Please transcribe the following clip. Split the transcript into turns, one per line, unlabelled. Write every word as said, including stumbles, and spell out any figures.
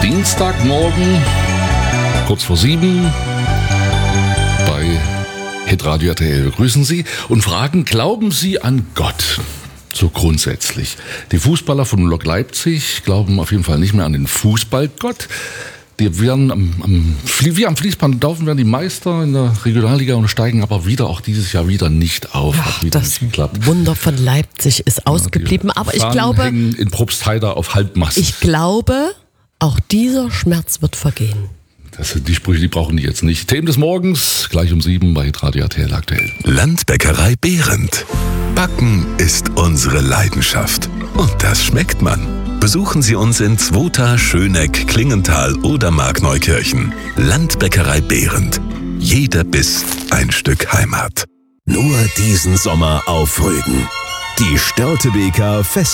Dienstagmorgen, kurz vor sieben, bei Hitradio R T L. Wir grüßen Sie und fragen, glauben Sie an Gott? So grundsätzlich. Die Fußballer von Lok Leipzig glauben auf jeden Fall nicht mehr an den Fußballgott. Die werden am, am, wie am Fließband laufen, werden die Meister in der Regionalliga und steigen aber wieder, auch dieses Jahr wieder nicht auf.
Ja,
Hat wieder
das
nicht geklappt.
Wunder von Leipzig ist ausgeblieben, aber ich
Fahnen
glaube,
hängen in Probstheida auf Halbmast.
ich glaube, auch dieser Schmerz wird vergehen.
Das sind die Sprüche, die brauchen die jetzt nicht. Themen des Morgens, gleich um sieben bei Hitradio R T L aktuell.
Landbäckerei Behrendt. Backen ist unsere Leidenschaft. Und das schmeckt man. Besuchen Sie uns in Zwota, Schöneck, Klingenthal oder Markneukirchen. Landbäckerei Behrendt. Jeder Biss ein Stück Heimat.
Nur diesen Sommer auf Rügen. Die Störtebeker Fest